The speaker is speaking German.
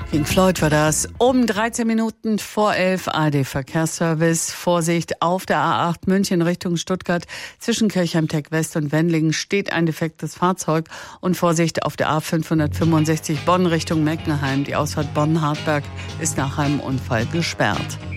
Pink Floyd war das. Um 13 Minuten vor 11 ARD Verkehrsservice. Vorsicht, auf der A8 München Richtung Stuttgart zwischen Kirchheim-Tech West und Wendlingen steht ein defektes Fahrzeug. Und Vorsicht, auf der A565 Bonn Richtung Meckenheim. Die Ausfahrt Bonn-Hartberg ist nach einem Unfall gesperrt.